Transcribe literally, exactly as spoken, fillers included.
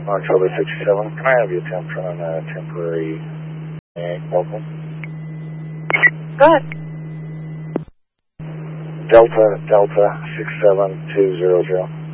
October sixty-seven, can I have you attempt on a temporary uh, local? Go ahead. Delta, Delta, six seven two zero zero.